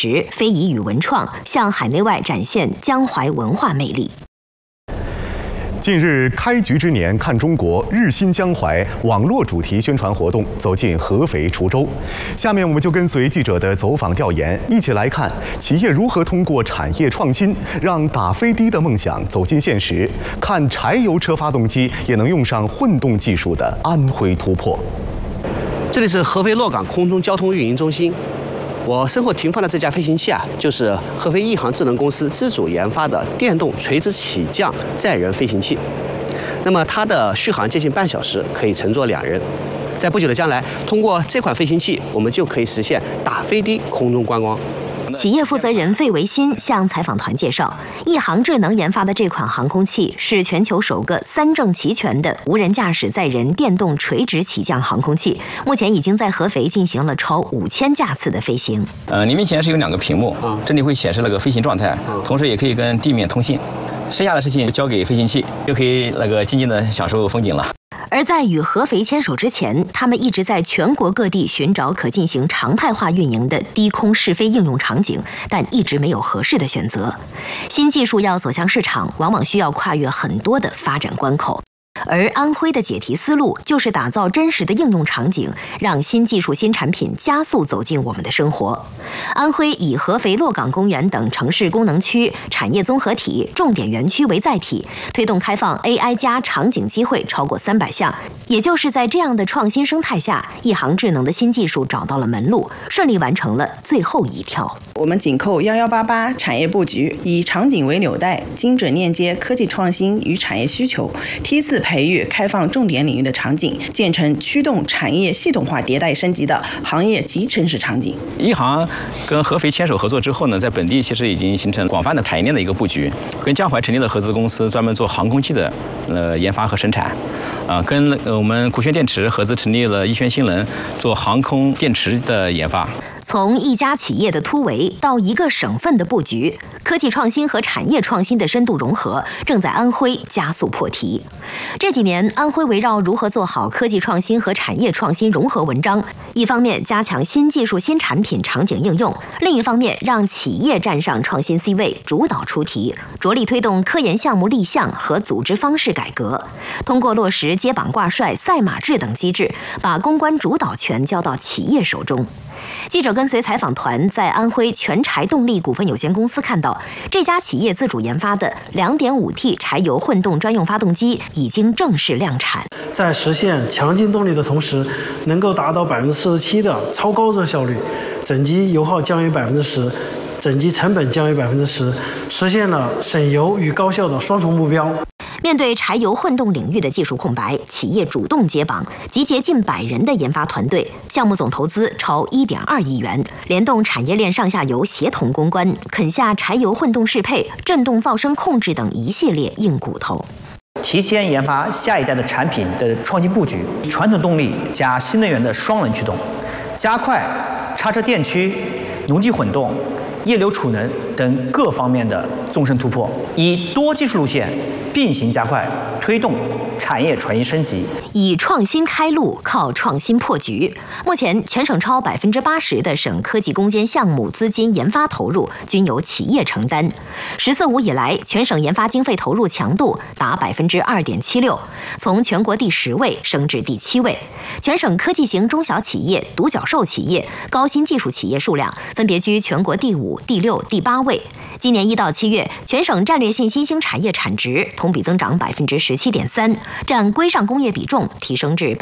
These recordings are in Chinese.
实，非遗与文创，向海内外展现江淮文化魅力。 近日，开局之年看中国，日新江淮网络主题宣传活动走进合肥、滁州。下面我们就跟随记者的走访调研，一起来看企业如何通过产业创新，让打飞的的梦想走进现实。看柴油车发动机也能用上混动技术的安徽突破。 这里是合肥洛港空中交通运营中心。我身后停放的这架飞行器就是合肥亿航智能公司自主研发的电动垂直起降载人飞行器。那么它的续航接近半小时，可以乘坐2人。在不久的将来，通过这款飞行器，我们就可以实现打飞的空中观光。 企业负责人费维新向采访团介绍，亿航智能研发的这款航空器是全球首个3证齐全的无人驾驶载人电动垂直起降航空器，目前已经在合肥进行了超5000架次的飞行。 您面前是有2个屏幕，这里会显示那个飞行状态，同时也可以跟地面通信。剩下的事情交给飞行器，就可以静静的享受风景了。 而在与合肥牵手之前，他们一直在全国各地寻找可进行常态化运营的低空试飞应用场景，但一直没有合适的选择。新技术要走向市场，往往需要跨越很多的发展关口。而安徽的解题思路就是打造真实的应用场景，让新技术新产品加速走进我们的生活。安徽以合肥洛港公园等城市功能区、产业综合体、重点园区为载体，推动开放 AI 加场景机会超过300项。也就是在这样的创新生态下，亿航智能的新技术找到了门路，顺利完成了最后一跳。 我们紧扣1188产业布局，以场景为纽带，精准链接科技创新与产业需求，梯次培育开放重点领域的场景，建成驱动产业系统化迭代升级的行业及城市场景。 亿航跟合肥牵手合作之后呢，在本地其实已经形成广泛的产业链的一个布局，跟江淮成立了合资公司，专门做航空器的研发和生产，跟我们古轩电池合资成立了亿轩新能，做航空电池的研发。 从一家企业的突围到一个省份的布局，科技创新和产业创新的深度融合正在安徽加速破题。这几年，安徽围绕如何做好科技创新和产业创新融合文章，一方面加强新技术新产品场景应用，另一方面让企业站上创新 C 位，主导出题，着力推动科研项目立项和组织方式改革，通过落实接榜挂帅、赛马制等机制，把公关主导权交到企业手中。记者跟随采访团在安徽全柴动力股份有限公司看到，这家企业自主研发的 2.5T 柴油混动专用发动机已经正式量产。 在实现强劲动力的同时，能够达到47%的超高热效率，整机油耗降于10%，整机成本降于10%，实现了省油与高效的双重目标。 面对柴油混动领域的技术空白，企业主动接榜，集结近100人的研发团队，项目总投资超1.2亿元，联动产业链上下游协同攻关，啃下柴油混动适配、震动噪声控制等一系列硬骨头。 提前研发下一代的产品的创新布局，传统动力加新能源的双轮驱动，加快叉车电驱、农机混动、液流储能等各方面的纵深突破，以多技术路线并行加快推动产业传新升级， 以创新开路，靠创新破局。目前，全省超80%的省科技攻坚项目资金研发投入均由企业承担。“14·5”以来，全省研发经费投入强度达2.76%，从全国第10位升至第7位。全省科技型中小企业、独角兽企业、高新技术企业数量分别居全国第5、第6、第8位。今年1到7月，全省战略性新兴产业产值同比增长17.3%，占规上工业比重提升至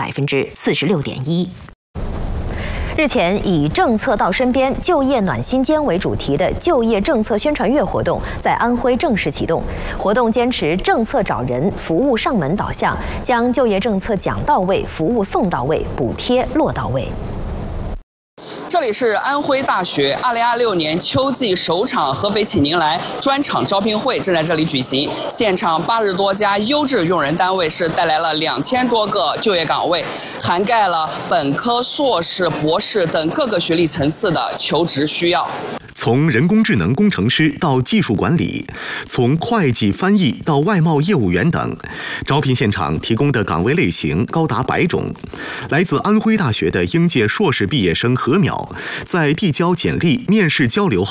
46.1%。日前，以政策到身边，就业暖心间为主题的就业政策宣传月活动在安徽正式启动。活动坚持政策找人、服务上门导向，将就业政策讲到位、服务送到位、补贴落到位。 这里是安徽大学2026年秋季首场合肥请您来专场招聘会正在这里举行，现场80多家优质用人单位是带来了2000多个就业岗位，涵盖了本科、硕士、博士等各个学历层次的求职需要。 从人工智能工程师到技术管理，从会计翻译到外贸业务员等，招聘现场提供的岗位类型高达100种。来自安徽大学的应届硕士毕业生何淼，在递交简历、面试交流后